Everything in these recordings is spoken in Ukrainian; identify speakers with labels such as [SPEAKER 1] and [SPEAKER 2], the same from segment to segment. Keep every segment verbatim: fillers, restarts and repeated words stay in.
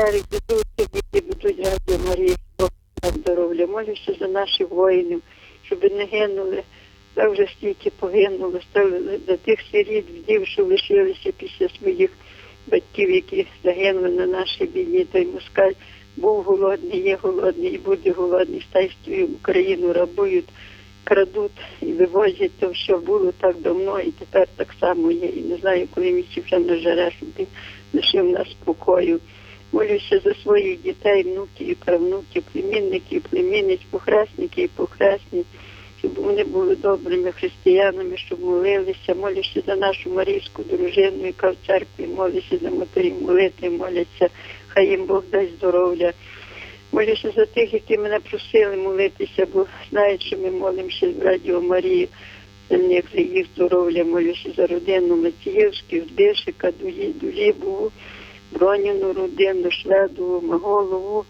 [SPEAKER 1] волонтери ведуть, ведуть Радіо Марії, Бог на здоров'я. Молюся за наших воїнів, щоб не гинули. Так вже стільки погинуло, за тих сиріт, вдів, що лишилися після своїх батьків, які загинули на нашій війні. Той москаль був голодний, є голодний і буде голодний. Стайствує Україну, рабують, крадуть і вивозять. То все було так давно і тепер так само є. І не знаю, коли місці вже нажере, щоб він лишив нас спокою. Молюся за своїх дітей, внуків і правнуків, племінників, племінниць, похресників і похресниць, щоб вони були добрими християнами, щоб молилися. Молюся за нашу марійську дружину, яка в церкві молиться за матерів, молити, моляться. Хай їм Бог дасть здоров'я. Молюся за тих, які мене просили молитися, бо знають, що ми молимося з Радіо Марії, за них, за їх здоров'я. Молюся за родину Мацієвських, Збишика, Дулібову, Броніну родину, Шведову, Маголову,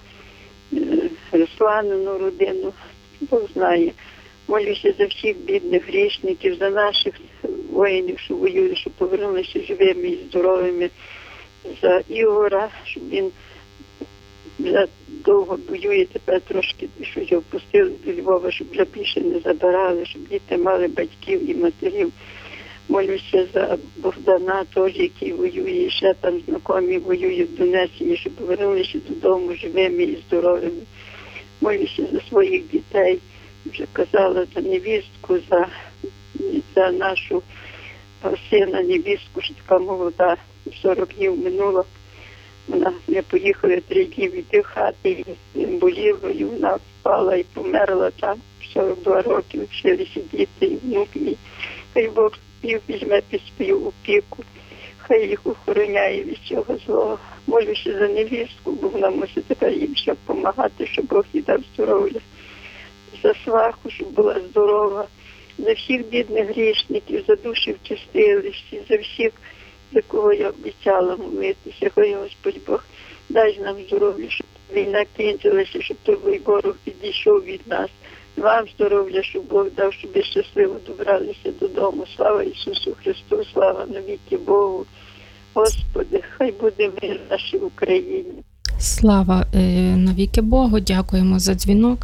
[SPEAKER 1] Русланину родину. Бог знає. Молюся за всіх бідних грішників, за наших воїнів, що воюють, щоб повернулися живими і здоровими, за Ігора, щоб він вже довго воює, тепер трошки, що його впустили до Львова, щоб вже більше не забирали, щоб діти мали батьків і матерів. Молюся за Богдана теж, який воює, і ще там знайомі воюють в Донеччині, щоб повернулися додому живими і здоровими. Молюся за своїх дітей. Вже казала за невістку, за, за нашу сина, невістку, що така молода, сорок днів минуло. Вона не поїхала три дні від хати, і боліла, і вона впала і померла там сорок два роки, вчилися діти і внук мій. Хай Бог їх візьме під свою опіку, хай їх охороняє від цього злого. Молюся за невістку, бо вона мусить тепер їм ще допомагати, щоб Бог їй дав здоров'я. За сваху, щоб була здорова, за всіх бідних грішників, за душі в чистилищі, за всіх, за кого я обіцяла молитися. Хай Господь Бог дай нам здоров'я, щоб війна кінчилася, щоб той ворог підійшов від нас. Вам здоров'я, щоб Бог дав, щоб ви щасливо добралися додому. Слава Ісусу Христу, слава навіки Богу. Господи, хай буде мир в нашій Україні.
[SPEAKER 2] Слава е, навіки Богу, дякуємо за дзвінок.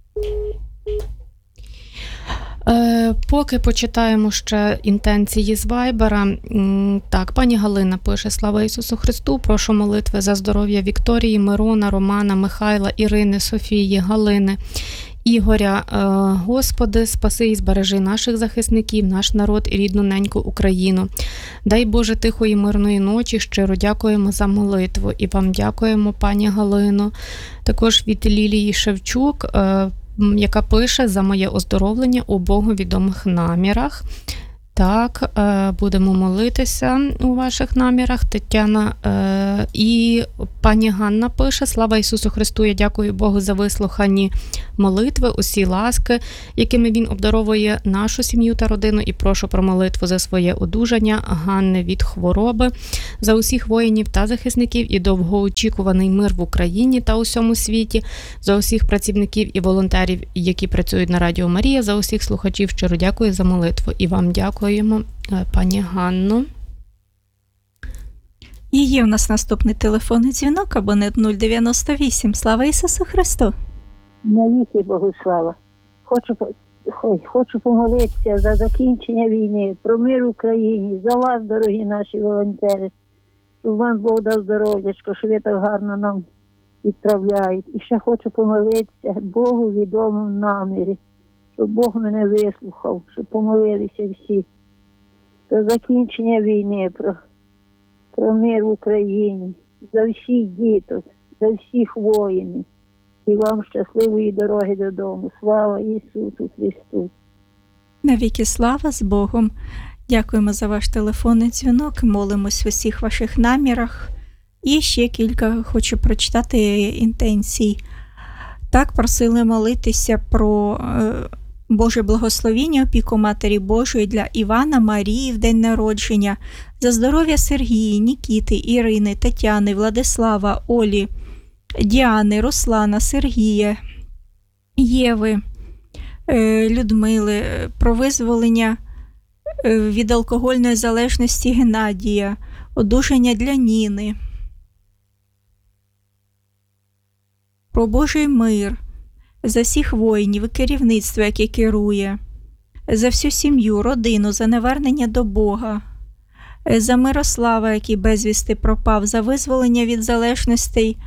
[SPEAKER 2] Е, поки почитаємо ще інтенції з Вайбера. Так, пані Галина пише: «Слава Ісусу Христу, прошу молитви за здоров'я Вікторії, Мирона, Романа, Михайла, Ірини, Софії, Галини, Ігоря. Е, Господи, спаси і збережи наших захисників, наш народ і рідну неньку Україну. Дай Боже тихої мирної ночі, щиро дякуємо за молитву». І вам дякуємо, пані Галино. Також від Лілії Шевчук, е, яка пише: «За моє оздоровлення у Богу відомих намірах». Так, будемо молитися у ваших намірах. Тетяна і пані Ганна пише: «Слава Ісусу Христу, я дякую Богу за вислухані молитви, усі ласки, якими Він обдаровує нашу сім'ю та родину, і прошу про молитву за своє одужання Ганни від хвороби, за усіх воїнів та захисників і довгоочікуваний мир в Україні та усьому світі, за усіх працівників і волонтерів, які працюють на Радіо Марія, за усіх слухачів. Щиро дякую за молитву». І вам дякую. Дякуємо, пані Ганно.
[SPEAKER 3] І є у нас наступний телефонний дзвінок, абонент нуль дев'яносто вісім. Слава Ісусу Христу!
[SPEAKER 4] Навіки Богу слава. Хочу, хочу помолитися за закінчення війни, про мир в Україні, за вас, дорогі наші волонтери, щоб вам Бог дав здоров'ячко, що ви так гарно нам відправляєте. І ще хочу помолитися Богу відомому намірі, щоб Бог мене вислухав, щоб помолилися всі про закінчення війни, про, про мир в Україні, за всіх діток, за всіх воїнів. І вам щасливої дороги додому. Слава Ісусу Христу!
[SPEAKER 3] Навіки слава з Богом! Дякуємо за ваш телефонний дзвінок, молимось в усіх ваших намірах. І ще кілька хочу прочитати інтенцій. Так, просили молитися про Боже благословіння, опіку Матері Божої для Івана, Марії в день народження, за здоров'я Сергії, Нікіти, Ірини, Тетяни, Владислава, Олі, Діани, Руслана, Сергія, Єви, Людмили, про визволення від алкогольної залежності Геннадія, одужання для Ніни. про Божий мир, за всіх воїнів і керівництво, яке керує, за всю сім'ю, родину, за навернення до Бога, за Мирослава, який безвісти пропав, за визволення від залежностей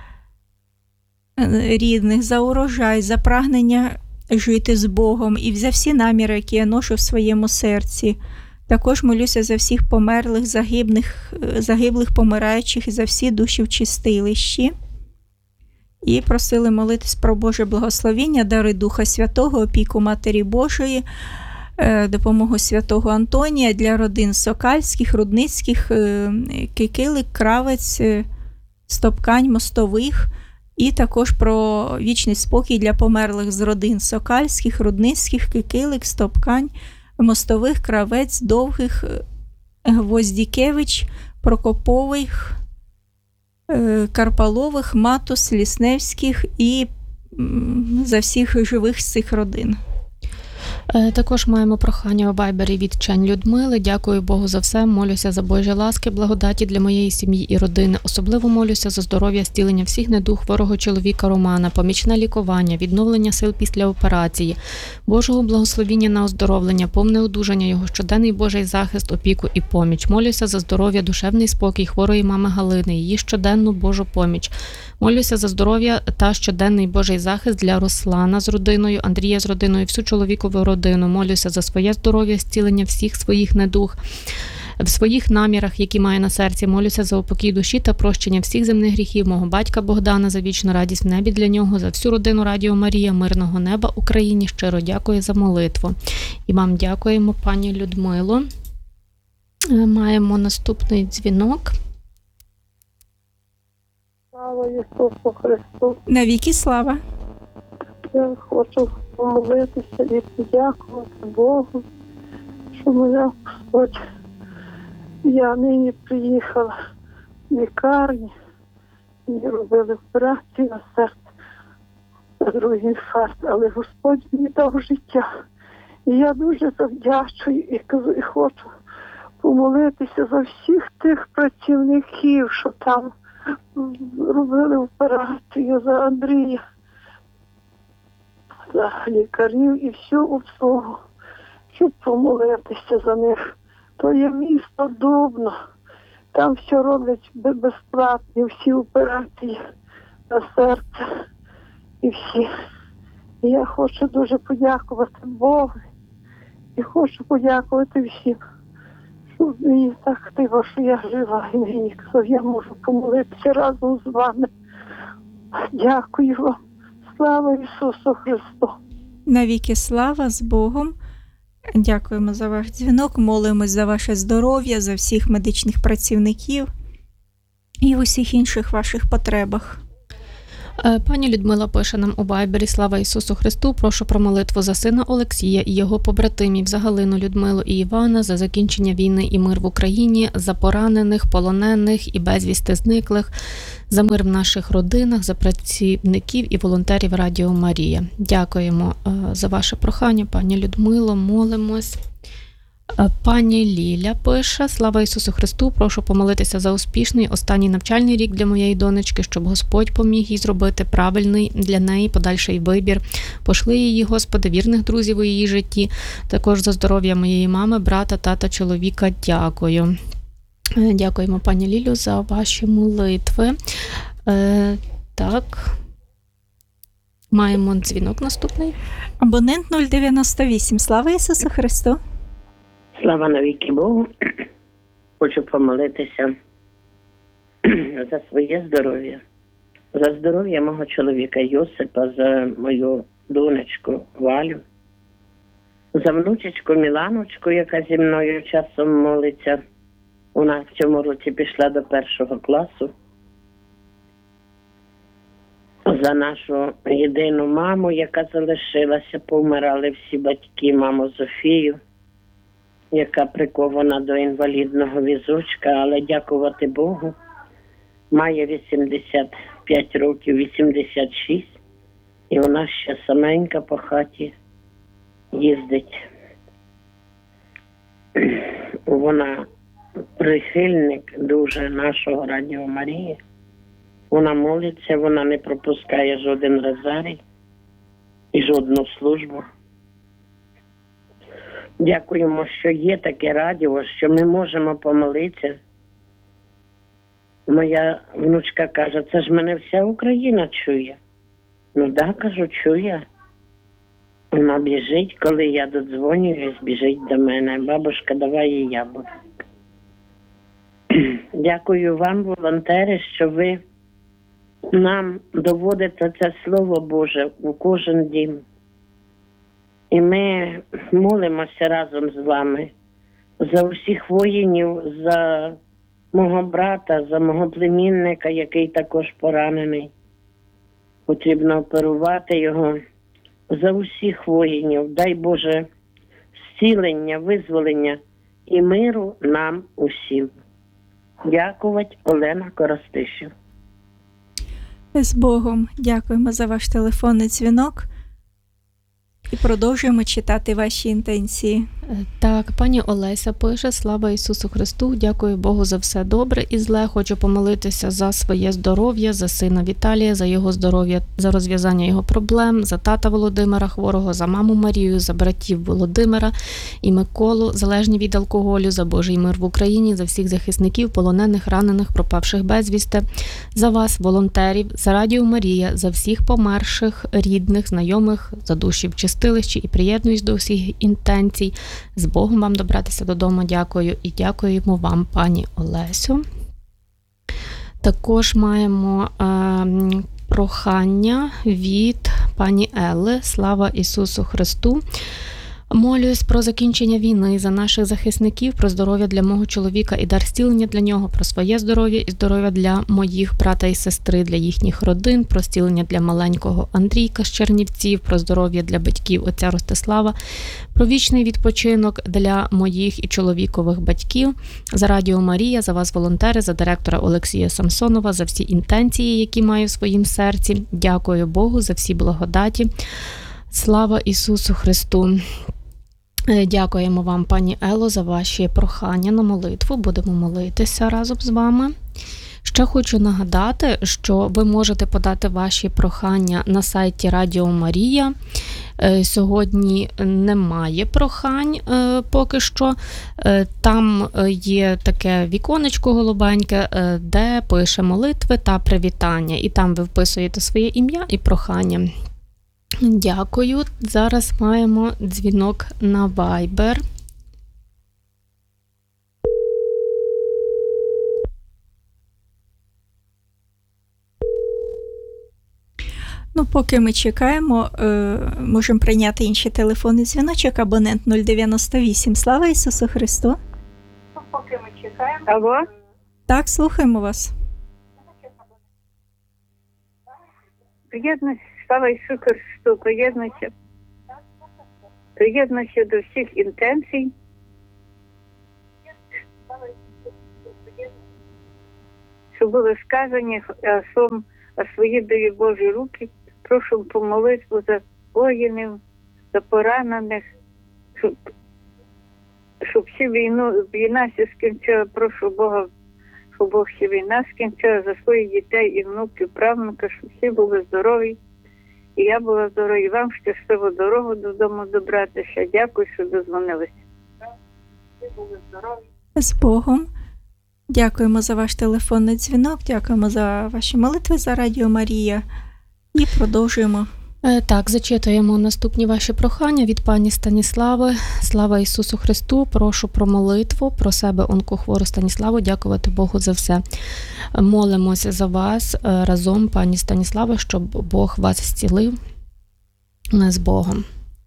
[SPEAKER 3] рідних, за урожай, за прагнення жити з Богом і за всі наміри, які я ношу в своєму серці. Також молюся за всіх померлих, загиблих, загиблих помираючих і за всі душі в чистилищі. І просили молитись про Боже благословіння, дари Духа Святого, опіку Матері Божої, допомогу святого Антонія для родин Сокальських, Рудницьких, Кикилик, Кравець, Стопкань, Мостових. І також про вічний спокій для померлих з родин Сокальських, Рудницьких, Кикилик, Стопкань, Мостових, Кравець, Довгих, Гвоздікевич, Прокопових, Карпалових, Матус, Лісневських і за всіх живих з цих родин.
[SPEAKER 2] Також маємо прохання у вайбері від Чень Людмили. Дякую Богу за все. Молюся за Божі ласки, благодаті для моєї сім'ї і родини. Особливо молюся за здоров'я, зцілення всіх недуг хворого чоловіка Романа, помічне лікування, відновлення сил після операції, Божого благословіння на оздоровлення, повне одужання його, щоденний Божий захист, опіку і поміч. Молюся за здоров'я, душевний спокій хворої мами Галини, її щоденну Божу поміч. Молюся за здоров'я та щоденний Божий захист для Руслана з родиною, Андрія з родиною, всю чоловікову родину. Молюся за своє здоров'я, зцілення всіх своїх недуг, в своїх намірах, які маю на серці. Молюся за упокій душі та прощення всіх земних гріхів мого батька Богдана, за вічну радість в небі для нього, за всю родину Радіо Марія, мирного неба Україні. Щиро дякую за молитву. І вам дякуємо, пані Людмило. Маємо наступний дзвінок.
[SPEAKER 1] Слава Ісусу Христу!
[SPEAKER 3] Навіки слава!
[SPEAKER 1] Я хочу помолитися і подякувати Богу, що мене Господь. Я нині приїхала в лікарню, мені робили операцію на серце, на другий інфаркт, але Господь мені дав життя. І я дуже завдячую і кажу, і хочу помолитися за всіх тих працівників, що там робили операцію, за Андрія, за лікарів і всю обслугу, щоб помолитися за них. То є місто Дубно, там все роблять безплатно, всі операції на серце і всі. І я хочу дуже подякувати Богу і хочу подякувати всім, що мені так тиво, що я жива і мені казав, я можу помолитися разом з вами. Дякую вам. Слава Ісусу Христу!
[SPEAKER 3] Навіки слава, з Богом! Дякуємо за ваш дзвінок, молимось за ваше здоров'я, за всіх медичних працівників і в усіх інших ваших потребах.
[SPEAKER 2] Пані Людмила пише нам у вайбері: слава Ісусу Христу, прошу про молитву за сина Олексія і його побратимів, за Галину, Людмилу і Івана, за закінчення війни і мир в Україні, за поранених, полонених і безвісти зниклих, за мир в наших родинах, за працівників і волонтерів Радіо Марія. Дякуємо за ваше прохання, пані Людмило, молимось. Пані Ліля пише: слава Ісусу Христу, прошу помолитися за успішний останній навчальний рік для моєї донечки, щоб Господь поміг їй зробити правильний для неї подальший вибір. Пошли її, Господи, вірних друзів у її житті. Також за здоров'я моєї мами, брата, тата, чоловіка. Дякую. Дякуємо, пані Лілю, за ваші молитви. Е, так. Маємо дзвінок наступний.
[SPEAKER 3] Абонент нуль дев'яносто вісім. Слава Ісусу Христу!
[SPEAKER 5] Слава навіки Богу. Хочу помолитися за своє здоров'я, за здоров'я мого чоловіка Йосипа, за мою донечку Валю, за внучечку Міланочку, яка зі мною часом молиться. Вона в цьому році пішла до першого класу. За нашу єдину маму, яка залишилася, повмирали всі батьки, маму Зофію, яка прикована до інвалідного візочка, але дякувати Богу, має вісімдесят п'ять років, вісімдесят шість, і вона ще саменька по хаті їздить. Вона прихильник дуже нашого Радіо Марії. Вона молиться, вона не пропускає жоден розарій і жодну службу. Дякуємо, що є таке радіо, що ми можемо помолитися. Моя внучка каже, це ж мене вся Україна чує. Ну да, кажу, чує. Вона біжить, коли я додзвонююсь, біжить до мене. Бабушка, давай і я буду. Дякую вам, волонтери, що ви нам доводите це Слово Боже у кожен дім. І ми молимося разом з вами за усіх воїнів, за мого брата, за мого племінника, який також поранений. Потрібно оперувати його. За усіх воїнів, дай Боже, зцілення, визволення і миру нам усім. Дякувати, Олена Коростишів.
[SPEAKER 3] З Богом. Дякуємо за ваш телефонний дзвінок. І продовжуємо читати ваші інтенції.
[SPEAKER 2] Так, пані Олеся пише: слава Ісусу Христу, дякую Богу за все добре і зле. Хочу помолитися за своє здоров'я, за сина Віталія, за його здоров'я, за розв'язання його проблем, за тата Володимира хворого, за маму Марію, за братів Володимира і Миколу, залежні від алкоголю, за Божий мир в Україні, за всіх захисників, полонених, ранених, пропавших безвісти, за вас, волонтерів, за Радіо Марія, за всіх померших, рідних, знайомих, за душі в чистилищі, і приєднуюсь до всіх інтенцій. З Богом вам добратися додому, дякую, і дякуємо вам, пані Олесю. Також маємо е, прохання від пані Елли. Слава Ісусу Христу. Молюсь про закінчення війни, за наших захисників, про здоров'я для мого чоловіка і дар зцілення для нього, про своє здоров'я і здоров'я для моїх брата і сестри, для їхніх родин, про зцілення для маленького Андрійка з Чернівців, про здоров'я для батьків отця Ростислава, про вічний відпочинок для моїх і чоловікових батьків, за Радіо Марія, за вас, волонтери, за директора Олексія Самсонова, за всі інтенції, які маю в своїм серці. Дякую Богу за всі благодаті. Слава Ісусу Христу! Дякуємо вам, пані Ело, за ваші прохання на молитву. Будемо молитися разом з вами. Ще хочу нагадати, що ви можете подати ваші прохання на сайті Радіо Марія. Сьогодні немає прохань поки що. Там є таке віконечко голубеньке, де пише молитви та привітання. І там ви вписуєте своє ім'я і прохання. Дякую. Зараз маємо дзвінок на Viber.
[SPEAKER 3] Ну, поки ми чекаємо, можемо прийняти інший телефонний дзвіночок, абонент нуль дев'яносто вісім. Слава Ісусу Христу!
[SPEAKER 1] Ну, поки ми чекаємо. Алло?
[SPEAKER 3] Так, слухаємо вас.
[SPEAKER 1] Приєднуйся, слава Ісусу Христу, приєднуйся. Приєднуйся до всіх інтенцій. Що були сказані, а сам, а свої даю Божі руки. Прошу помолитву за воїнів, за поранених, щоб, щоб всі війну, війна всі скінчила. Прошу Бога, щоб Бог всі війна скінчила за своїх дітей і внуків, правнука, щоб всі були здорові. І я була здорова, і вам щасливу дорогу додому добратися. Дякую, що дозвонилися. Всі були здорові.
[SPEAKER 3] З Богом. Дякуємо за ваш телефонний дзвінок, дякуємо за ваші молитви за Радіо Марія. І продовжуємо.
[SPEAKER 2] Так, зачитуємо наступні ваші прохання від пані Станіслави. Слава Ісусу Христу, прошу про молитву, про себе онкохвору Станіславу, дякувати Богу за все. Молимося за вас разом, пані Станіслава, щоб Бог вас зцілив. З Богом.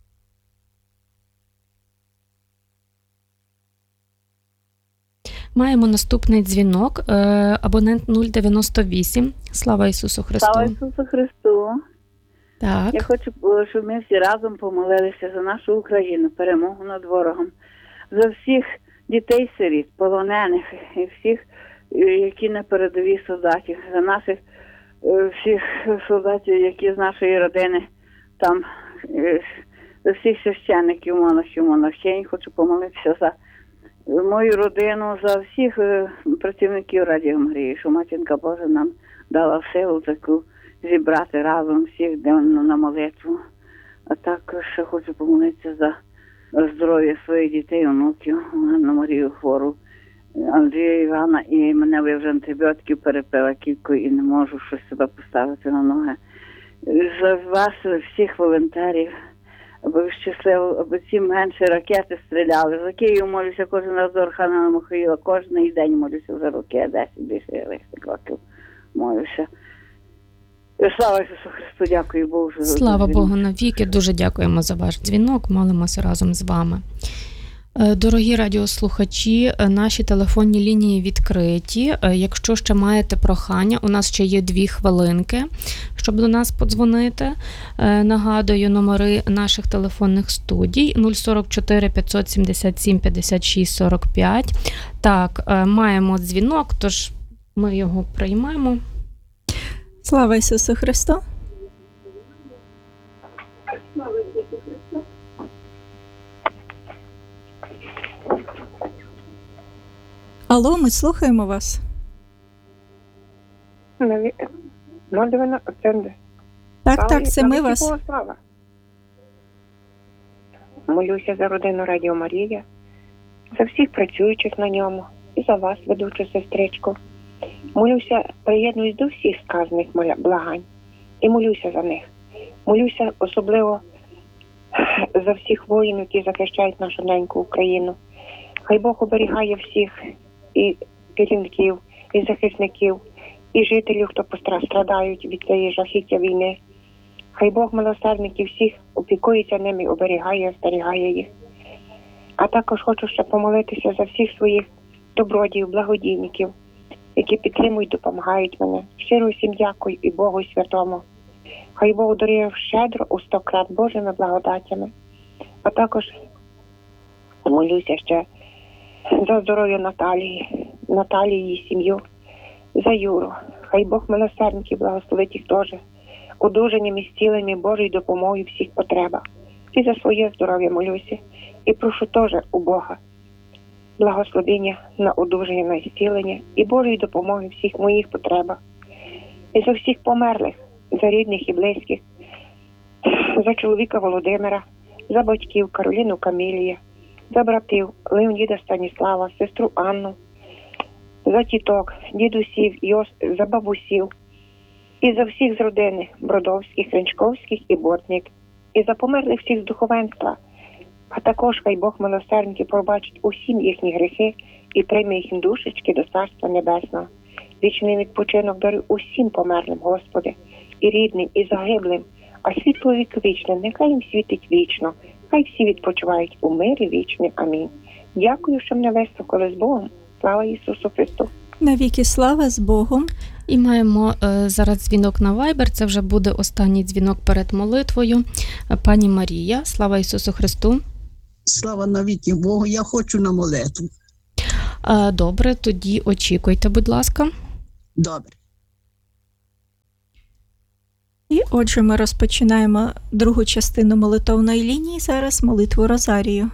[SPEAKER 2] Маємо наступний дзвінок, абонент нуль дев'яносто вісім. Слава Ісусу Христу.
[SPEAKER 6] Слава Ісусу Христу.
[SPEAKER 2] Так.
[SPEAKER 6] Я хочу, щоб ми всі разом помолилися за нашу Україну, перемогу над ворогом, за всіх дітей-сиріт, полонених і всіх, які на передовій солдатів, за наших всіх солдатів, які з нашої родини там, за всіх священників, монахів, монахинь. Хочу помолитися за мою родину, за всіх працівників Радіо Марії, що Матінка Божа нам дала силу таку зібрати разом всіх денно на молитву. А також ще хочу помолитися за здоров'я своїх дітей, онуків, на Марію хвору, Андрія Івана, і мене я вже антибіотиків перепила кілька і не можу щось себе поставити на ноги. За вас, всіх волонтерів, аби щасливо, аби ці менші ракети стріляли. За Київ молюся кожен раз до Архангела Михаїла, кожен день молюся вже роки, десять більше десять років молюся. Слава Ісусу Христу, дякую Богу.
[SPEAKER 2] Слава Богу навіки, дуже дякуємо за ваш дзвінок, молимося разом з вами. Дорогі радіослухачі, наші телефонні лінії відкриті. Якщо ще маєте прохання, у нас ще є дві хвилинки, щоб до нас подзвонити. Нагадую, номери наших телефонних студій нуль сорок чотири п'ятсот сімдесят сім п'ятдесят шість сорок п'ять. Так, маємо дзвінок, тож ми його приймемо.
[SPEAKER 3] Слава Ісусу Христу!
[SPEAKER 1] Слава Ісусу Христу!
[SPEAKER 3] Алло, ми слухаємо вас. Так, так, це ми вас.
[SPEAKER 7] Молюся за родину Радіо Марія, за всіх працюючих на ньому і за вас, ведучу сестричку. Молюся, приєднуюсь до всіх сказаних благань і молюся за них. Молюся особливо за всіх воїнів, які захищають нашу неньку Україну. Хай Бог оберігає всіх і керівників, і захисників, і жителів, хто постраждають від цієї жахіття війни. Хай Бог милосердників всіх опікується ними, оберігає, остерігає їх. А також хочу ще помолитися за всіх своїх добродіїв, благодійників, які підтримують, допомагають мене. Щиро всім дякую і Богу і Святому. Хай Бог дарує щедро у сто крат Божими благодатями. А також молюся ще за здоров'я Наталії, Наталії і її сім'ю, за Юру. Хай Бог милосердників благословить їх теж, одужанням і зціленням Божої допомоги всіх потребах. І за своє здоров'я молюся. І прошу теж у Бога благословення на одужання, на зцілення і Божої допомоги всіх моїх потребах. І за всіх померлих, за рідних і близьких, за чоловіка Володимира, за батьків Кароліну Камілія, за братів Леоніда Станіслава, сестру Анну, за тіток, дідусів, Йос, за бабусів, і за всіх з родини Бродовських, Ренчковських і Бортник, і за померлих всіх з духовенства. А також хай Бог милосердники пробачить усім їхні гріхи і прийме їхні душечки до Царства Небесного. Вічний відпочинок даруй усім померлим, Господи, і рідним, і загиблим, а світло віковічне нехай їм світить вічно, хай всі відпочивають у мирі вічні. Амінь. Дякую, що мене вислухали з Богом. Слава Ісусу Христу!
[SPEAKER 3] Навіки слава з Богом!
[SPEAKER 2] І маємо е, зараз дзвінок на Viber, це вже буде останній дзвінок перед молитвою. Пані Марія, слава Ісусу Христу!
[SPEAKER 8] Слава навіки Богу, я хочу на молитву.
[SPEAKER 2] Е, добре, тоді очікуйте, будь ласка.
[SPEAKER 8] Добре.
[SPEAKER 3] І отже, ми розпочинаємо другу частину молитовної лінії, зараз молитву Розарію.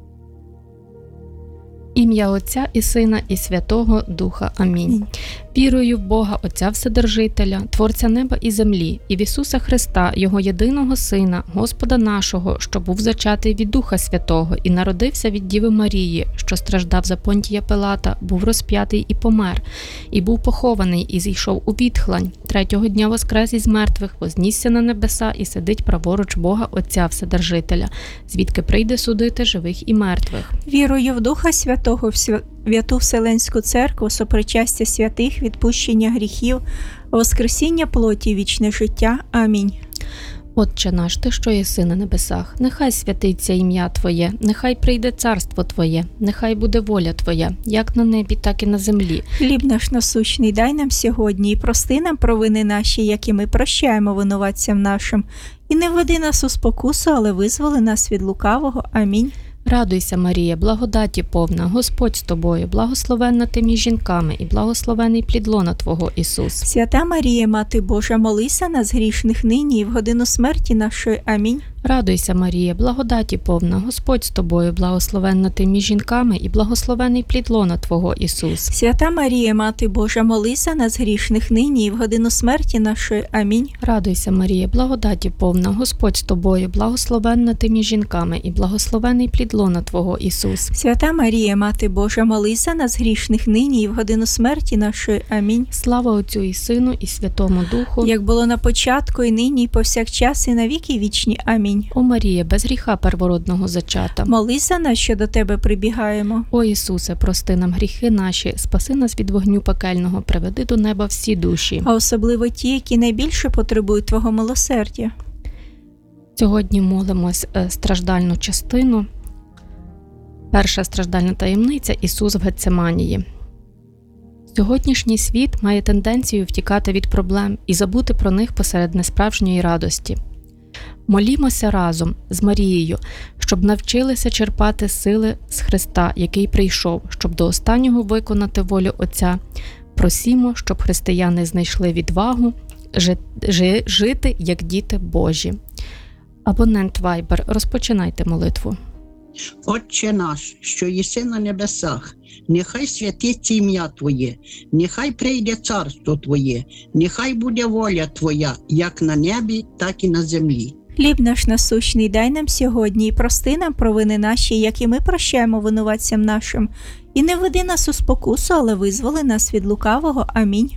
[SPEAKER 2] Ім'я Отця і Сина і Святого Духа. Амінь. Вірую в Бога Отця Вседержителя, Творця неба і землі, і в Ісуса Христа, Його єдиного Сина, Господа нашого, що був зачатий від Духа Святого і народився від Діви Марії, що страждав за Понтія Пилата, був розп'ятий і помер, і був похований, і зійшов у відхлань. Третього дня воскрес із мертвих, вознісся на небеса і сидить праворуч Бога Отця Вседержителя, звідки прийде судити живих і мертвих.
[SPEAKER 3] Вірую в Духа Святого, в Святу Вселенську Церкву, сопричастя святих, відпущення гріхів, воскресіння плоті, вічне життя. Амінь.
[SPEAKER 2] Отче наш, Ти, що єси на небесах, нехай святиться ім'я Твоє, нехай прийде царство Твоє, нехай буде воля Твоя, як на небі, так і на землі.
[SPEAKER 3] Хліб наш насущний дай нам сьогодні, і прости нам провини наші, як і ми прощаємо винуватцям нашим. І не введи нас у спокусу, але визволи нас від лукавого. Амінь.
[SPEAKER 2] Радуйся, Марія, благодаті повна, Господь з тобою, благословенна ти між жінками, і благословений плід лона Твого, Ісус.
[SPEAKER 3] Свята Марія, Мати Божа, молися нас грішних нині і в годину смерті нашої. Амінь.
[SPEAKER 2] Радуйся, Марія, благодаті повна, Господь з тобою, благословенна ти між жінками і благословений плід лона Твого, Ісус.
[SPEAKER 3] Свята Марія, Мати Божа, молись за нас грішних нині і в годину смерті нашої. Амінь.
[SPEAKER 2] Радуйся, Марія, благодаті повна, Господь з тобою, благословенна ти між жінками і благословений плід лона Твого, Ісус.
[SPEAKER 3] Свята Марія, Мати Божа, молись за нас грішних нині і в годину смерті нашої. Амінь.
[SPEAKER 2] Слава Отцю і Сину і Святому Духу,
[SPEAKER 3] як було на початку, і нині, і повсякчас, і на віки вічні. Амінь.
[SPEAKER 2] О Марія, без гріха первородного зачата,
[SPEAKER 3] молись за нас, що до Тебе прибігаємо.
[SPEAKER 2] О Ісусе, прости нам гріхи наші, спаси нас від вогню пекельного, приведи до неба всі душі.
[SPEAKER 3] А особливо ті, які найбільше потребують Твого милосердя.
[SPEAKER 2] Сьогодні молимось страждальну частину. Перша страждальна таємниця – Ісус в Гетсеманії. Сьогоднішній світ має тенденцію втікати від проблем і забути про них посеред несправжньої радості. Молімося разом з Марією, щоб навчилися черпати сили з Христа, який прийшов, щоб до останнього виконати волю Отця. Просімо, щоб християни знайшли відвагу жити, як діти Божі. Абонент Viber, розпочинайте молитву.
[SPEAKER 8] Отче наш, що єси на небесах, нехай святиться ім'я Твоє, нехай прийде царство Твоє, нехай буде воля Твоя, як на небі, так і на землі.
[SPEAKER 3] Хліб наш насущний дай нам сьогодні, і прости нам провини наші, як і ми прощаємо винуватцям нашим. І не веди нас у спокусу, але визволи нас від лукавого. Амінь.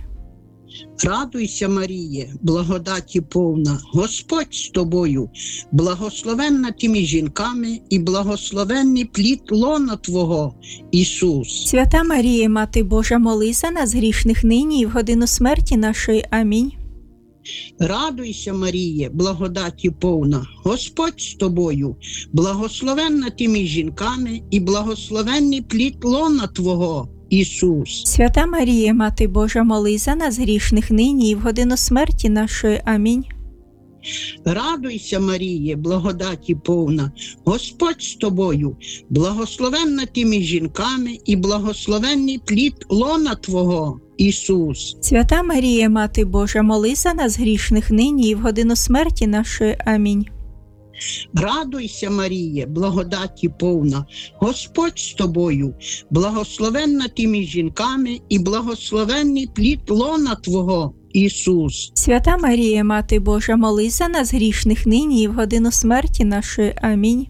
[SPEAKER 8] Радуйся, Маріє, благодаті повна, Господь з тобою, благословенна ти між жінками і благословенний плід лона Твого, Ісус.
[SPEAKER 3] Свята Марія, Мати Божа, молись за нас грішних нині і в годину смерті нашої. Амінь.
[SPEAKER 8] Радуйся, Маріє, благодаті повна, Господь з тобою, благословенна ти між жінками і благословенний плід лона Твого, Ісус.
[SPEAKER 3] Свята Марія, Мати Божа, молись за нас грішних нині і в годину смерті нашої. Амінь.
[SPEAKER 8] Радуйся, Маріє, благодаті повна, Господь з тобою, благословенна ти між жінками і благословенний плід лона Твого, Ісус.
[SPEAKER 3] Свята Марія, Мати Божа, молись за нас грішних нині і в годину смерті нашої. Амінь.
[SPEAKER 8] Радуйся, Маріє, благодаті повна, Господь з тобою, благословенна ти між жінками і благословенний плід лона Твого, Ісус.
[SPEAKER 3] Свята Марія, Мати Божа, молись за нас грішних нині і в годину смерті нашої. Амінь.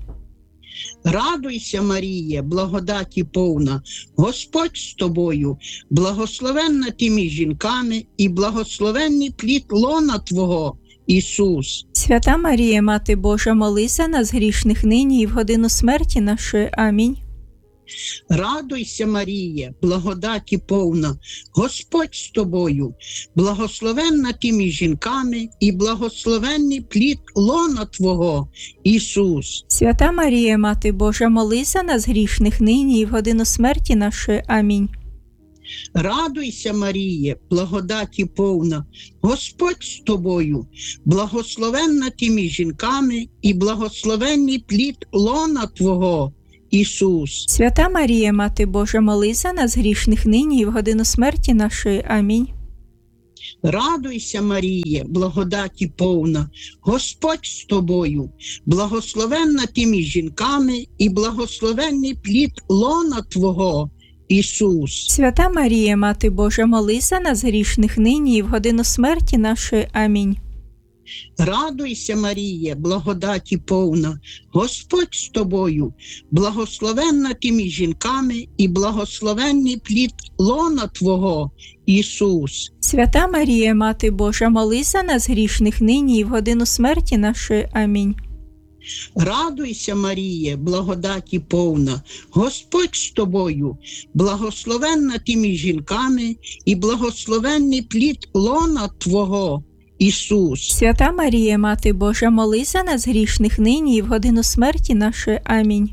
[SPEAKER 8] Радуйся, Маріє, благодаті повна, Господь з тобою, благословенна ти між жінками і благословенний плід лона Твого, Ісус.
[SPEAKER 3] Свята Марія, Мати Божа, молись за нас грішних нині і в годину смерті нашої. Амінь.
[SPEAKER 8] Радуйся, Маріє, благодаті повна, Господь з тобою, благословенна ти між жінками і благословенний плід лона Твого, Ісус.
[SPEAKER 3] Свята Марія, Мати Божа, молись за нас грішних нині і в годину смерті нашої. Амінь.
[SPEAKER 8] Радуйся, Маріє, благодаті повна, Господь з тобою, благословенна ти між жінками і благословенний плід лона Твого, Ісус.
[SPEAKER 3] Свята Марія, Мати Божа, молись за нас грішних нині і в годину смерті нашої. Амінь.
[SPEAKER 8] Радуйся, Маріє, благодаті повна, Господь з тобою, благословенна ти між жінками і благословенний плід лона Твого, Ісус.
[SPEAKER 3] Свята Марія, Мати Божа, молись за нас грішних нині і в годину смерті нашої. Амінь.
[SPEAKER 8] Радуйся, Маріє, благодаті повна, Господь з тобою, благословенна ти між жінками і благословенний плід лона Твого, Ісус.
[SPEAKER 3] Свята Марія, Мати Божа, молись за нас грішних нині і в годину смерті нашої. Амінь.
[SPEAKER 8] Радуйся, Маріє, благодаті повна, Господь з тобою, благословенна ти між жінками і благословенний плід лона Твого, Ісус.
[SPEAKER 3] Свята Марія, Мати Божа, молись за нас грішних нині і в годину смерті нашої. Амінь.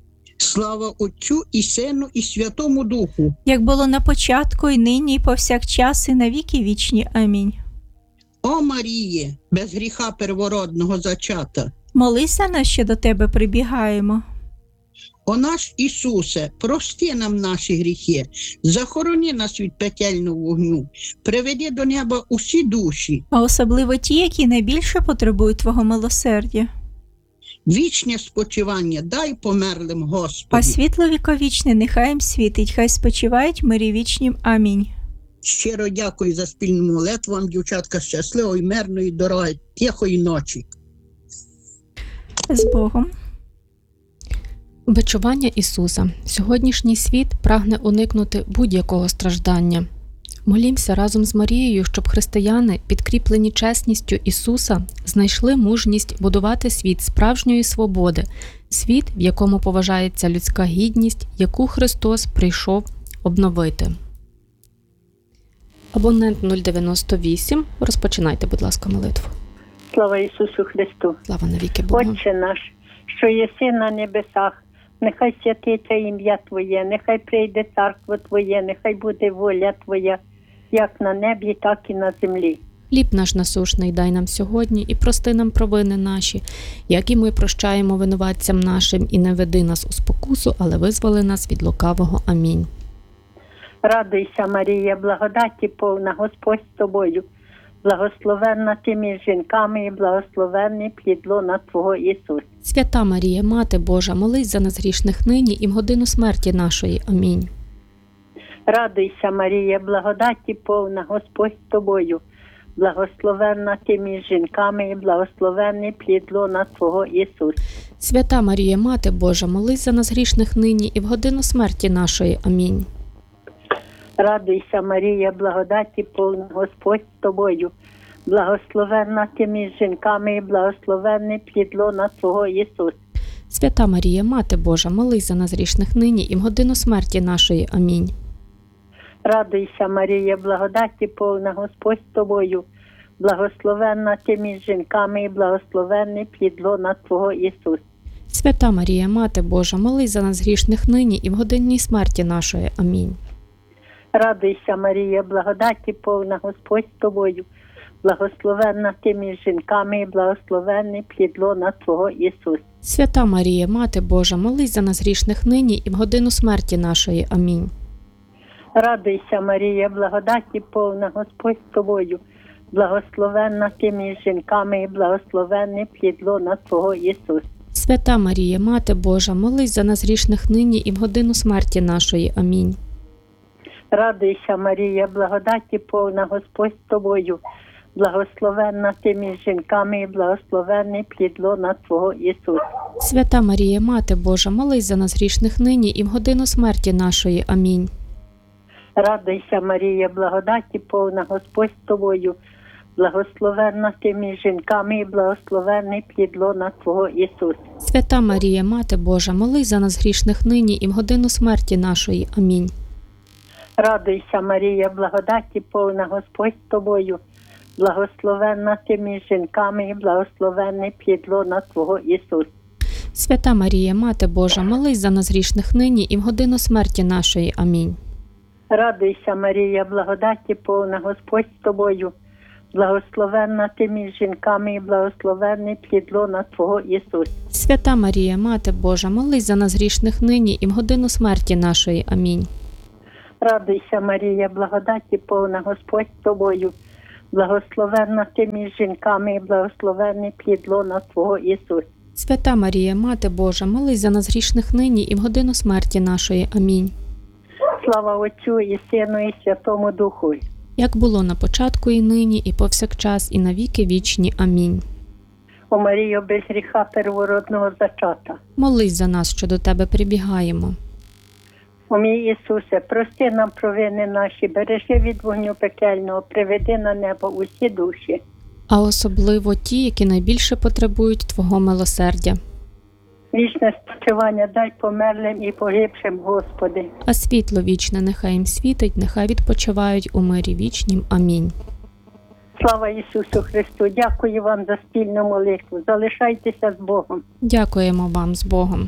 [SPEAKER 8] Слава Отцю і Сину і Святому Духу,
[SPEAKER 3] як було на початку, і нині, і повсякчас, і на віки вічні. Амінь.
[SPEAKER 8] О Маріє, без гріха первородного зачата,
[SPEAKER 3] молись за нас, що до Тебе прибігаємо.
[SPEAKER 8] О наш Ісусе, прости нам наші гріхи, захорони нас від пекельного вогню, приведи до неба усі душі,
[SPEAKER 3] а особливо ті, які найбільше потребують Твого милосердя.
[SPEAKER 8] Вічне спочивання дай померлим, Господи.
[SPEAKER 3] А світло віковічне нехай їм світить, хай спочивають в мирі вічнім. Амінь.
[SPEAKER 8] Щиро дякую за спільну молитву вам, дівчатка, щасливої, мирної дороги, тихої ночі.
[SPEAKER 3] З Богом.
[SPEAKER 2] Бичування Ісуса. Сьогоднішній світ прагне уникнути будь-якого страждання. Молімся разом з Марією, щоб християни, підкріплені чесністю Ісуса, знайшли мужність будувати світ справжньої свободи, світ, в якому поважається людська гідність, яку Христос прийшов обновити. Абонент нуль дев'яносто вісім. Розпочинайте, будь ласка, молитву.
[SPEAKER 4] Слава Ісусу Христу.
[SPEAKER 2] Слава навіки Богу.
[SPEAKER 4] Отче наш, що єси на небесах, нехай святиться ім'я Твоє, нехай прийде царство Твоє, нехай буде воля Твоя, як на небі, так і на землі.
[SPEAKER 2] Хліб наш насушний дай нам сьогодні, і прости нам провини наші, як і ми прощаємо винуватцям нашим, і не веди нас у спокусу, але визволи нас від лукавого. Амінь.
[SPEAKER 4] Радуйся, Марія, благодаті повна, Господь з тобою, благословенна ти між жінками, і благословенний плід лона Твого Ісус.
[SPEAKER 2] Свята Марія, Мати Божа, молись за нас грішних нині і в годину смерті нашої. Амінь.
[SPEAKER 4] Радуйся, Марія, благодаті повна, Господь з тобою, благословенна ти між жінками, і благословенний плід лона Твого Ісус.
[SPEAKER 2] Свята Марія, Мати Божа, молись за нас грішних нині і в годину смерті нашої. Амінь.
[SPEAKER 4] Радуйся, Марія, благодаті повна, Господь з тобою, благословенна ти між жінками, і благословенний плід лона Твого Ісус.
[SPEAKER 2] Свята Марія, Мати Божа, молись за нас грішних нині і в годину смерті нашої. Амінь.
[SPEAKER 4] Радуйся, Марія, благодаті повна, Господь з тобою, благословенна ти між жінками, і благословенний плід лона Твого Ісус.
[SPEAKER 2] Свята Марія, Мати Божа, молись за нас грішних нині і в годині смерті нашої. Амінь.
[SPEAKER 4] Радуйся, Марія, благодаті повна, Господь з тобою, благословенна ти між жінками, і благословенний плід лона Твого Ісус.
[SPEAKER 2] Свята Марія, Мати Божа, молись за нас грішних нині і в годину смерті нашої. Амінь.
[SPEAKER 4] Радуйся, Марія, благодаті повна, Господь з тобою, благословенна ти між жінками, і благословенний плід лона Твого Ісус.
[SPEAKER 2] Свята Марія, Мати Божа, молись за нас грішних нині і в годину смерті нашої. Амінь.
[SPEAKER 4] Радуйся, Марія, благодаті повна, Господь з тобою, благословенна ти між жінками, і благословенний плід лона Твого Ісус.
[SPEAKER 2] Свята Марія, Мати Божа, молись за нас грішних нині і в годину смерті нашої. Амінь.
[SPEAKER 4] Радуйся, Марія, благодаті повна, Господь з тобою, благословенна ти між жінками, і благословенний плід лона Твого Ісус.
[SPEAKER 2] Свята Марія, Мати Божа, молись за нас грішних нині і в годину смерті нашої. Амінь.
[SPEAKER 4] Радуйся, Марія, благодаті повна, Господь з тобою, благословенна ти між жінками, і благословенний плід лона Твого Ісус.
[SPEAKER 2] Свята Марія, Мати Божа, молись за нас грішних нині і в годину смерті нашої. Амінь.
[SPEAKER 4] Радуйся, Марія, благодаті повна, Господь з тобою, благословенна ти між жінками, і благословенний плід лона Твого Ісус.
[SPEAKER 2] Свята Марія, Мати Божа, молись за нас грішних нині і в годину смерті нашої. Амінь.
[SPEAKER 4] Радуйся, Марія, благодаті повна, Господь з тобою, благословенна ти між жінками, і благословенний плід лона Твого Ісус.
[SPEAKER 2] Свята Марія, Мати Божа, молись за нас грішних нині і в годину смерті нашої. Амінь.
[SPEAKER 4] Слава Отцю і Сину, і Святому Духу.
[SPEAKER 2] Як було на початку, і нині, і повсякчас, і на віки вічні. Амінь.
[SPEAKER 4] О Марію, без гріха первородного зачата.
[SPEAKER 2] Молись за нас, що до Тебе прибігаємо.
[SPEAKER 4] О мій Ісусе, прости нам провини наші, бережи від вогню пекельного, приведи на небо усі душі.
[SPEAKER 2] А особливо ті, які найбільше потребують Твого милосердя.
[SPEAKER 4] Вічне спочивання дай померлим і погибшим, Господи.
[SPEAKER 2] А світло вічне нехай їм світить, нехай відпочивають у мирі вічнім. Амінь.
[SPEAKER 4] Слава Ісусу Христу! Дякую вам за спільну молитву. Залишайтеся з Богом.
[SPEAKER 2] Дякуємо вам з Богом.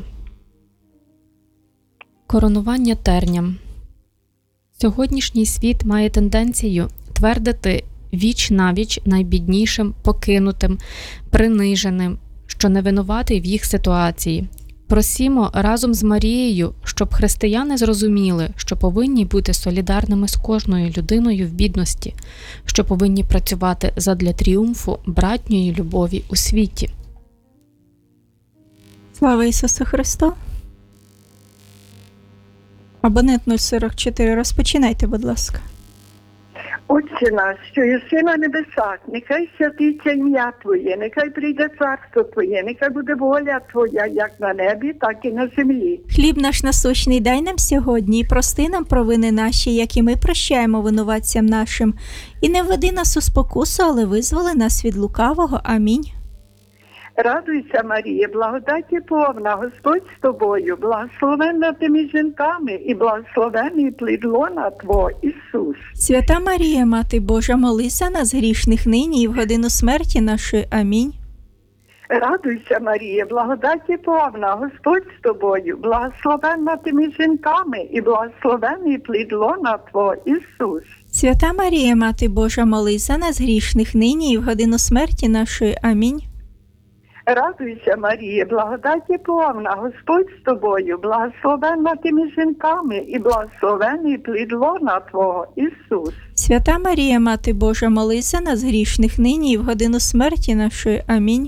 [SPEAKER 2] Коронування терням. Сьогоднішній світ має тенденцію твердити віч навіч найбіднішим, покинутим, приниженим, що не винуватий в їх ситуації. Просімо разом з Марією, щоб християни зрозуміли, що повинні бути солідарними з кожною людиною в бідності, що повинні працювати задля тріумфу братньої любові у світі.
[SPEAKER 3] Слава Ісусу Христу! Абонент нуль сорок чотири, розпочинайте, будь ласка.
[SPEAKER 1] Отче наш, що єси на небесах, нехай святиться ім'я Твоє, нехай прийде царство Твоє, нехай буде воля Твоя, як на небі, так і на землі.
[SPEAKER 3] Хліб наш насущний дай нам сьогодні, і прости нам провини наші, як і ми прощаємо винуватцям нашим. І не введи нас у спокусу, але визволи нас від лукавого. Амінь.
[SPEAKER 1] Радуйся, Марія, благодаті повна, Господь з тобою, благословенна ти між жінками, і благословений плід лона Твого, Ісус.
[SPEAKER 3] Свята Марія, Мати Божа, молись за нас грішних нині і в годину смерті нашої. Амінь.
[SPEAKER 1] Радуйся, Марія, благодаті повна, Господь з тобою, благословенна ти між жінками, і благословений плід лона Твого, Ісус.
[SPEAKER 3] Свята Марія, Мати Божа, молись за нас грішних нині і в годину смерті нашої. Амінь.
[SPEAKER 1] Радуйся, Марія, благодаті повна, Господь з тобою, благословенна ти між жінками, і благословений плід лона Твого, Ісус.
[SPEAKER 3] Свята Марія, Мати Божа, молись за нас грішних нині і в годину смерті нашої. Амінь.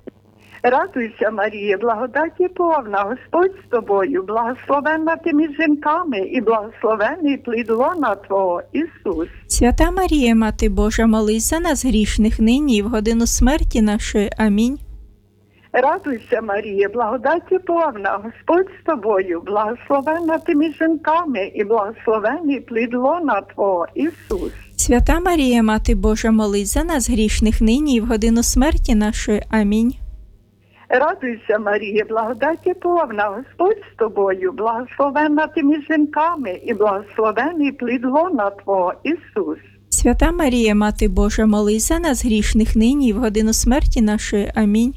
[SPEAKER 1] Радуйся, Марія, благодаті повна, Господь з тобою, благословенна ти між жінками, і благословений плід лона Твого, Ісус.
[SPEAKER 3] Свята Марія, Мати Божа, молись за нас грішних нині і в годину смерті нашої. Амінь.
[SPEAKER 1] Радуйся, Марія, благодаті повна, Господь з тобою, благословенна ти між жінками, і благословений плід лона Твого, Ісус.
[SPEAKER 3] Свята Марія, Мати Божа, молись за нас грішних нині і в годину смерті нашої. Амінь.
[SPEAKER 1] Радуйся, Марія, благодаті повна, Господь з тобою, благословенна ти між жінками, і благословений плід лона Твого, Ісус.
[SPEAKER 3] Свята Марія, Мати Божа, молись за нас грішних нині і в годину смерті нашої. Амінь.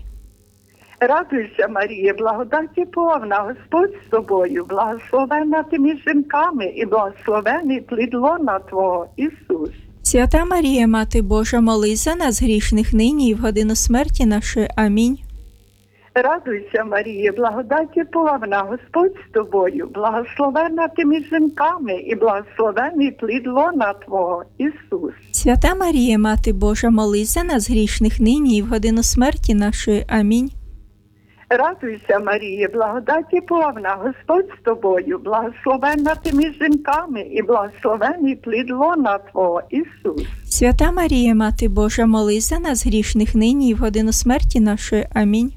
[SPEAKER 1] Радуйся, Марія, благодаті повна, Господь з тобою, благословенна ти між жінками, і благословений плід лона Твого, Ісус.
[SPEAKER 3] Свята Марія, Мати Божа, молись за нас грішних нині і в годину смерті нашої. Амінь.
[SPEAKER 1] Радуйся, Марія, благодаті повна, Господь з тобою, благословенна ти між жінками, і благословений плід лона Твого, Ісус.
[SPEAKER 3] Свята Марія, Мати Божа, молись за нас грішних нині і в годину смерті нашої. Амінь.
[SPEAKER 1] Радуйся, Марія, благодаті повна, Господь з тобою, благословенна ти між жінками, і благословений плід лона Твого, Ісус.
[SPEAKER 3] Свята Марія, Мати Божа, молись за нас грішних нині і в годину смерті нашої. Амінь.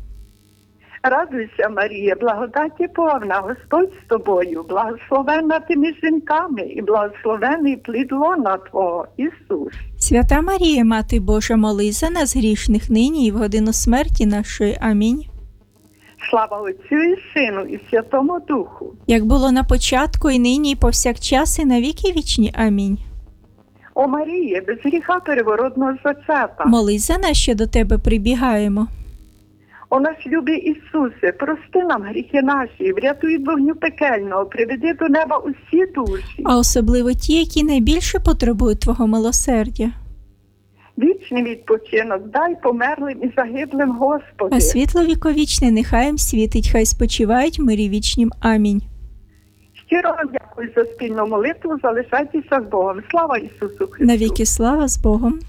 [SPEAKER 1] Радуйся, Марія, благодаті повна, Господь з тобою, благословенна ти між жінками, і благословений плід лона Твого, Ісус.
[SPEAKER 3] Свята Марія, Мати Божа, молись за нас грішних нині і в годину смерті нашої. Амінь.
[SPEAKER 1] Слава Отцю і Сину, і Святому Духу.
[SPEAKER 3] Як було на початку, і нині, і повсякчас, і на віки вічні. Амінь.
[SPEAKER 1] О Маріє, без гріха переворотного зачата.
[SPEAKER 3] Молись за нас, що до Тебе прибігаємо.
[SPEAKER 1] О наш любий Ісусе, прости нам гріхи наші, врятуй від вогню пекельного, приведи до неба усі душі.
[SPEAKER 3] А особливо ті, які найбільше потребують Твого милосердя.
[SPEAKER 1] Вічний відпочинок дай померлим і загиблим, Господи.
[SPEAKER 3] А світло віковічне нехай їм світить, хай спочивають в мирі вічнім. Амінь.
[SPEAKER 1] Щиро вам дякую за спільну молитву, залишайтеся з Богом. Слава Ісусу Христу.
[SPEAKER 3] Навіки слава з Богом.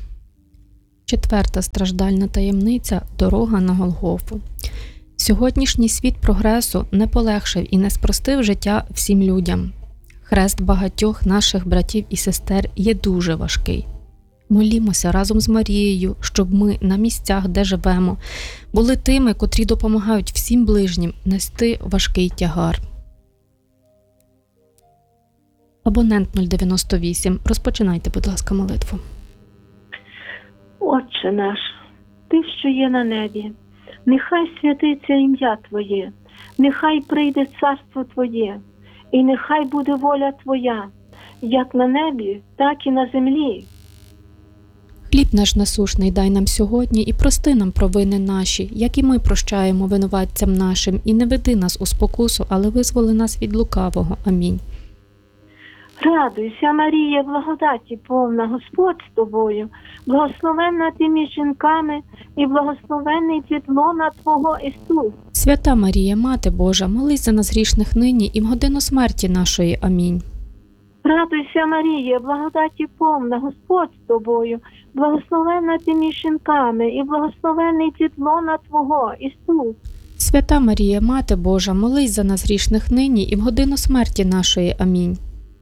[SPEAKER 2] Четверта страждальна таємниця – дорога на Голгофу. Сьогоднішній світ прогресу не полегшив і не спростив життя всім людям. Хрест багатьох наших братів і сестер є дуже важкий. Молімося разом з Марією, щоб ми на місцях, де живемо, були тими, котрі допомагають всім ближнім нести важкий тягар. Абонент нуль дев'яносто вісім. Розпочинайте, будь ласка, молитву.
[SPEAKER 9] Отче наш, Ти, що є на небі, нехай святиться ім'я Твоє, нехай прийде царство Твоє, і нехай буде воля Твоя, як на небі, так і на землі.
[SPEAKER 2] Хліб наш насушний дай нам сьогодні і прости нам провини наші, як і ми прощаємо винуватцям нашим, і не веди нас у спокусу, але визволи нас від лукавого. Амінь.
[SPEAKER 9] Радуйся, Марія, благодаті повна, Господь з тобою, благословенна ти між жінками, і благословенний плід лона Твого, Ісус.
[SPEAKER 2] Свята Марія, Мати Божа, молись за нас грішних нині і в годину смерті нашої. Амінь.
[SPEAKER 9] Радуйся, Марія, благодаті повна, Господь з тобою, благословенна ти між жінками, і благословенний плід лона Твого, Ісус.
[SPEAKER 2] Свята Марія, Мати Божа, молись за нас грішних нині і в годину смерті нашої. Амінь.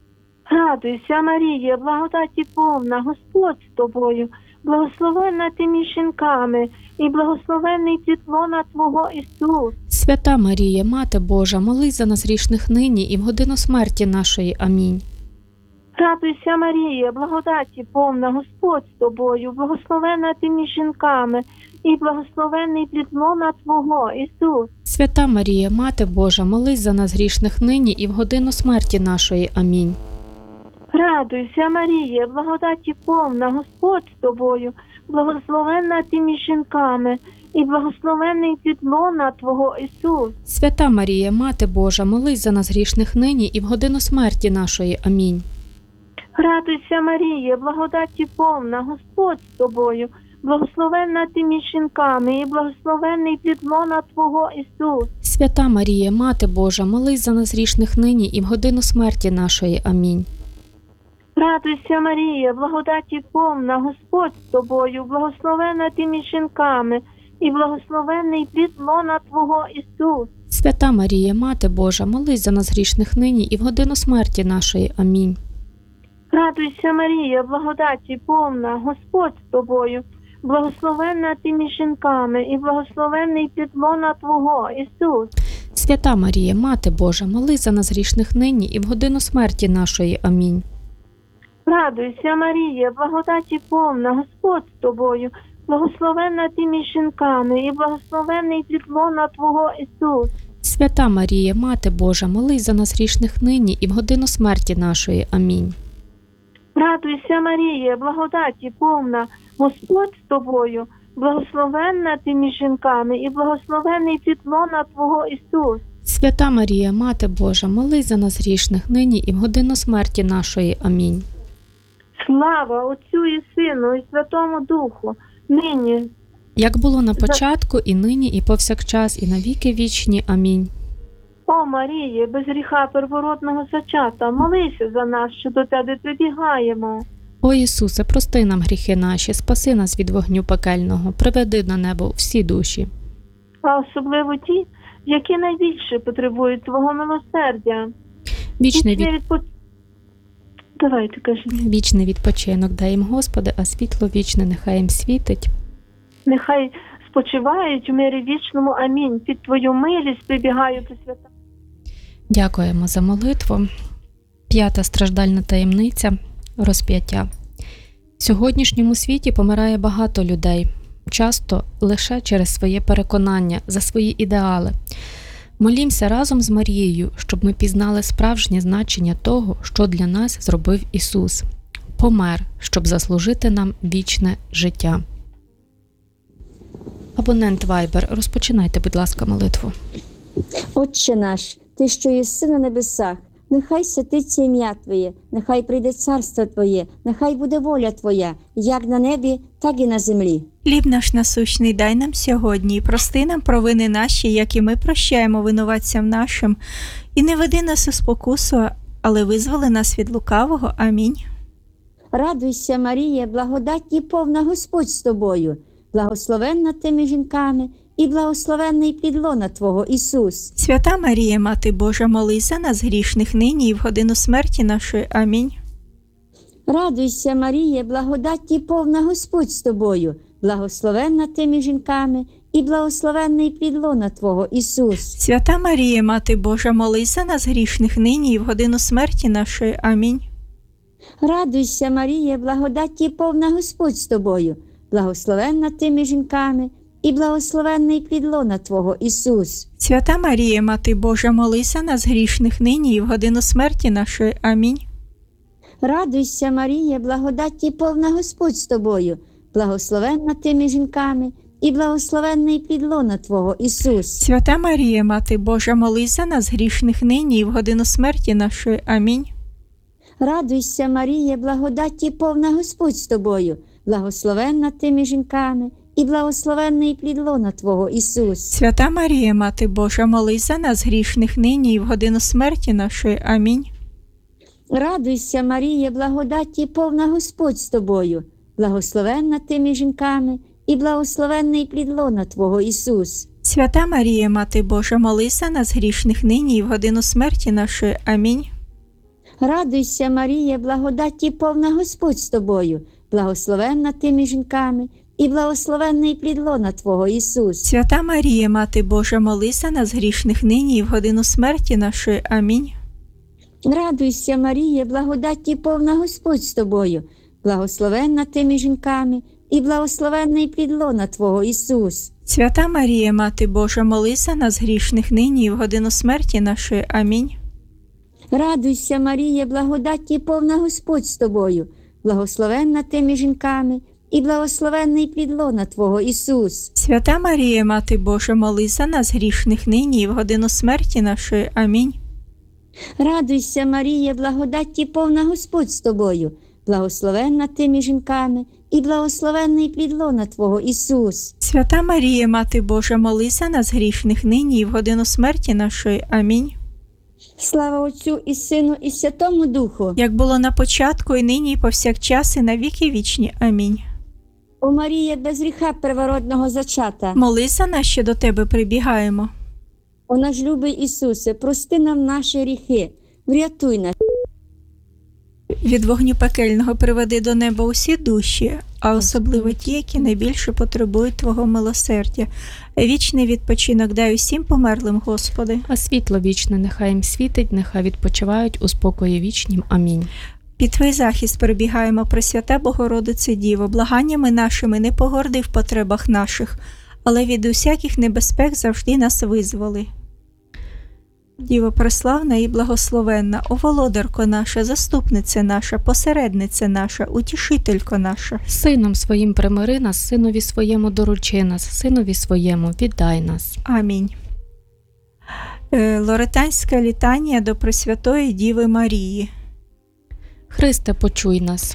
[SPEAKER 9] Радуйся, Марія, благодаті повна, Господь з тобою, благословенна ти між жінками, і благословенний плід лона Твого Ісус.
[SPEAKER 2] Свята Марія, Мати Божа, молись за нас грішних нині і в годину смерті нашої. Амінь.
[SPEAKER 9] Радуйся, Марія, благодаті повна, Господь з тобою, благословенна ти між жінками, і благословенний плід лона Твого Ісус.
[SPEAKER 2] Свята Марія, Мати Божа, молись за нас грішних нині і в годину смерті нашої. Амінь.
[SPEAKER 9] Радуйся, Марія, благодаті повна, Господь з тобою, благословенна ти між жінками, і благословенний плід лона Твого Ісус.
[SPEAKER 2] Свята Марія, Мати Божа, молись за нас грішних нині і в годину смерті нашої. Амінь.
[SPEAKER 9] Радуйся, Марія, благодаті повна, Господь з тобою, благословенна ти між жінками, і благословенний плід лона Твого Ісус.
[SPEAKER 2] Свята Марія, Мати Божа, молись за нас грішних нині і в годину смерті нашої. Амінь.
[SPEAKER 9] Радуйся, Марія, благодаті повна, Господь з тобою, благословенна ти між жінками, і благословенний плід лона Твого Ісус.
[SPEAKER 2] Свята Марія, Мати Божа, молись за нас грішних нині і в годину смерті нашої. Амінь.
[SPEAKER 9] Радуйся, Марія, благодаті повна, Господь з тобою, благословенна ти між жінками, і благословенний плід лона Твого Ісус.
[SPEAKER 2] Свята Марія, Мати Божа, молись за нас грішних нині і в годину смерті нашої. Амінь.
[SPEAKER 9] Радуйся, Марія, благодаті повна, Господь з тобою, благословенна ти між жінками, і благословенний плід лона Твого Ісус.
[SPEAKER 2] Свята Марія, Мати Божа, молись за нас грішних нині і в годину смерті нашої. Амінь.
[SPEAKER 9] Радуйся, Марія, благодаті повна, Господь з тобою, благословенна ти між жінками, і благословенний плід лона Твого Ісус.
[SPEAKER 2] Свята Марія, Мати Божа, молись за нас грішних нині і в годину смерті нашої. Амінь.
[SPEAKER 9] Слава Отцю і Сину, і Святому Духу, нині.
[SPEAKER 2] Як було на початку, і нині, і повсякчас, і на віки вічні. Амінь.
[SPEAKER 9] О, Маріє, без гріха первородного зачата, молися за нас, що до Тебе прибігаємо.
[SPEAKER 2] О Ісусе, прости нам гріхи наші, спаси нас від вогню пекельного, приведи на небо всі душі.
[SPEAKER 9] А особливо ті, які найбільше потребують Твого милосердя.
[SPEAKER 2] Вічний, від...
[SPEAKER 9] відпо... Давайте, кажи.
[SPEAKER 2] Вічний відпочинок дай їм, Господи, а світло вічне нехай їм світить.
[SPEAKER 9] Нехай спочивають у мирі вічному. Амінь. Під Твою милість прибігаю до свята.
[SPEAKER 2] Дякуємо за молитву. П'ята страждальна таємниця – розп'яття. В сьогоднішньому світі помирає багато людей, часто лише через своє переконання, за свої ідеали. Молімося разом з Марією, щоб ми пізнали справжнє значення того, що для нас зробив Ісус. Помер, щоб заслужити нам вічне життя. Абонент Viber, розпочинайте, будь ласка, молитву.
[SPEAKER 10] Отче наш, Ти, що єси на небесах, нехай святиться ім'я Твоє, нехай прийде царство Твоє, нехай буде воля Твоя, як на небі, так і на землі.
[SPEAKER 3] Хліб наш насущний дай нам сьогодні, і прости нам провини наші, як і ми прощаємо винуватцям нашим. І не веди нас у спокусу, але визволи нас від лукавого. Амінь.
[SPEAKER 10] Радуйся, Марія, благодаті повна, Господь з тобою, благословенна ти між жінками, і благословенний плід лона Твого Ісус.
[SPEAKER 3] Свята Марія, Мати Божа, молись за нас грішних нині і в годину смерті нашої. Амінь.
[SPEAKER 10] Радуйся, Марія, благодаті повна, Господь з тобою, благословенна ти між жінками, і благословенний плід лона Твого Ісус.
[SPEAKER 3] Свята Марія, Мати Божа, молись за нас грішних нині і в годину смерті нашої. Амінь.
[SPEAKER 10] Радуйся, Марія, благодаті повна, Господь з тобою, благословенна ти між жінками, і благословенний плід лона Твого Ісус.
[SPEAKER 3] Свята Марія, Мати Божа, молись за нас грішних нині і в годину смерті нашої. Амінь.
[SPEAKER 10] Радуйся, Марія, благодаті повна, Господь з тобою, благословенна ти між жінками, і благословенний плід лона Твого Ісус.
[SPEAKER 3] Свята Марія, Мати Божа, молись за нас грішних нині і в годину смерті нашої. Амінь.
[SPEAKER 10] Радуйся, Марія, благодаті повна, Господь з тобою, благословенна ти між жінками, і благословенний плід лона Твого Ісус.
[SPEAKER 3] Свята Марія, Мати Божа, молись за нас грішних нині і в годину смерті нашої. Амінь.
[SPEAKER 10] Радуйся, Марія, благодаті повна, Господь з тобою, благословенна ти між жінками, і благословенний плід лона Твого Ісус.
[SPEAKER 3] Свята Марія, Мати Божа, молися нас грішних нині і в годину смерті нашої. Амінь.
[SPEAKER 10] Радуйся, Марія, благодаті повна Господь з тобою, благословенна ти між жінками, і благословенний плід лона Твого, Ісус.
[SPEAKER 3] Свята Марія, Мати Божа, молися нас грішних нині і в годину смерті нашої. Амінь.
[SPEAKER 10] Радуйся, Марія, благодаті повна Господь з тобою, благословенна ти між жінками, і благословенний плід лона Твого, Ісус.
[SPEAKER 3] Свята Марія, Мати Божа, молися нас грішних нині і в годину смерті нашої. Амінь.
[SPEAKER 10] Радуйся, Марія, благодаті повна Господь з тобою, благословенна ти між жінками, і благословенний плід лона Твого, Ісус.
[SPEAKER 3] Свята Марія, Мати Божа, молися нас грішних нині і в годину смерті нашої. Амінь.
[SPEAKER 10] Радуйся, Марія, благодаті повна Господь з тобою, благословенна ти між жінками, і благословенний плід лона Твого, Ісус.
[SPEAKER 3] Свята Марія, Мати Божа, молися нас грішних нині і в годину смерті нашої. Амінь.
[SPEAKER 10] Слава Отцю і Сину, і Святому Духу.
[SPEAKER 3] Як було на початку, і нині, і повсякчас, і на віки вічні. Амінь.
[SPEAKER 10] О Марія, без гріха первородного зачата.
[SPEAKER 3] Молися нас, що до Тебе прибігаємо.
[SPEAKER 10] О наш любий Ісусе, прости нам наші гріхи, врятуй нас.
[SPEAKER 3] Від вогню пекельного приведи до неба усі душі, а особливо ті, які найбільше потребують Твого милосердя. Вічний відпочинок дай усім померлим, Господи.
[SPEAKER 2] А світло вічне нехай їм світить, нехай відпочивають у спокої вічнім. Амінь.
[SPEAKER 3] Під Твій захист перебігаємо, Пресвята Богородице Діво, благаннями нашими не погорди в потребах наших, але від усяких небезпек завжди нас визволи. Діво преславна і благословенна, о володарко наша, заступниця наша, посередниця наша, утішителько наша.
[SPEAKER 2] Сином своїм примири нас, синові своєму доручи нас, синові своєму віддай нас.
[SPEAKER 3] Амінь. Е, Лоретанська літанія до Пресвятої Діви Марії.
[SPEAKER 2] Христе, почуй нас.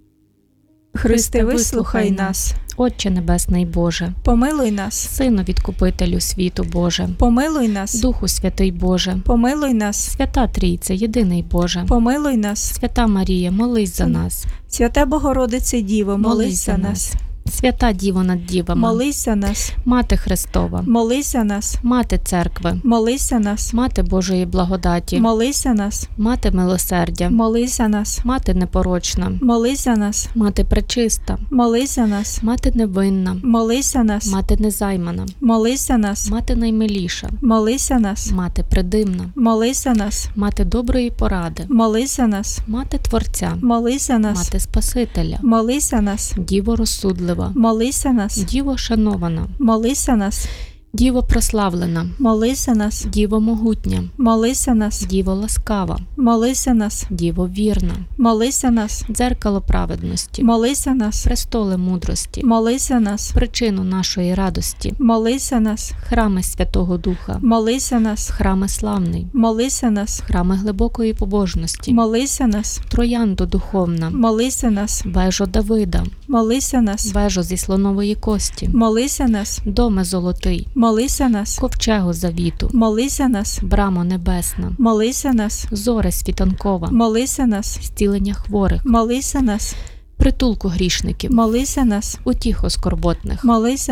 [SPEAKER 3] Христе, вислухай нас.
[SPEAKER 2] Отче Небесний Боже,
[SPEAKER 3] Помилуй нас.
[SPEAKER 2] Сину Відкупителю світу Боже,
[SPEAKER 3] Помилуй нас.
[SPEAKER 2] Духу Святий Боже,
[SPEAKER 3] Помилуй нас.
[SPEAKER 2] Свята Трійце, єдиний Боже,
[SPEAKER 3] Помилуй нас.
[SPEAKER 2] Свята Марія, молись за нас.
[SPEAKER 3] Свята Богородице Діво, молись за нас.
[SPEAKER 2] Свята Діво над дівами,
[SPEAKER 3] Молись за нас.
[SPEAKER 2] Мати Христова,
[SPEAKER 3] Молись за нас.
[SPEAKER 2] Мати Церкви,
[SPEAKER 3] Молись за нас.
[SPEAKER 2] Мати Божої благодаті,
[SPEAKER 3] Молись за нас.
[SPEAKER 2] Мати милосердя,
[SPEAKER 3] Молись за нас.
[SPEAKER 2] Мати непорочна,
[SPEAKER 3] Молись за нас.
[SPEAKER 2] Мати пречиста,
[SPEAKER 3] Молись за нас.
[SPEAKER 2] Мати невинна,
[SPEAKER 3] Молись за нас.
[SPEAKER 2] Мати незаймана,
[SPEAKER 3] Молись за нас.
[SPEAKER 2] Мати наймиліша,
[SPEAKER 3] Молись за нас.
[SPEAKER 2] Мати придимна,
[SPEAKER 3] Молись за нас.
[SPEAKER 2] Мати доброї поради,
[SPEAKER 3] Молись за нас.
[SPEAKER 2] Мати Творця,
[SPEAKER 3] Молись за нас.
[SPEAKER 2] Мати Спасителя,
[SPEAKER 3] Молись за нас.
[SPEAKER 2] Діво розсудлива,
[SPEAKER 3] Молись за нас.
[SPEAKER 2] Діво шанована,
[SPEAKER 3] Молись за нас.
[SPEAKER 2] Діво прославлена,
[SPEAKER 3] Молись за нас.
[SPEAKER 2] Діво могутня,
[SPEAKER 3] Молись за нас.
[SPEAKER 2] Діво ласкава,
[SPEAKER 3] Молись за нас.
[SPEAKER 2] Діво вірна,
[SPEAKER 3] Молись за нас.
[SPEAKER 2] дзеркало праведності,
[SPEAKER 3] Молись за нас.
[SPEAKER 2] престоле мудрості,
[SPEAKER 3] Молись за нас.
[SPEAKER 2] причину нашої радості,
[SPEAKER 3] Молись за нас.
[SPEAKER 2] храми Святого Духа,
[SPEAKER 3] Молись за нас.
[SPEAKER 2] храми славний,
[SPEAKER 3] Молись за нас.
[SPEAKER 2] храми глибокої побожності,
[SPEAKER 3] Молись за нас.
[SPEAKER 2] троянду духовна,
[SPEAKER 3] Молись за нас.
[SPEAKER 2] вежо Давида,
[SPEAKER 3] Молись за нас.
[SPEAKER 2] вежо зі слонової кості,
[SPEAKER 3] Молись за нас.
[SPEAKER 2] доме золотий,
[SPEAKER 3] Молись за нас.
[SPEAKER 2] ковчегу завіту,
[SPEAKER 3] Молись за нас.
[SPEAKER 2] брамо небесна,
[SPEAKER 3] Молись за нас.
[SPEAKER 2] зоре світанкова,
[SPEAKER 3] Молись за нас.
[SPEAKER 2] зцілення хворих,
[SPEAKER 3] Молись за нас.
[SPEAKER 2] притулку грішників,
[SPEAKER 3] Молись за нас.
[SPEAKER 2] утіху скорботних,
[SPEAKER 3] Молись за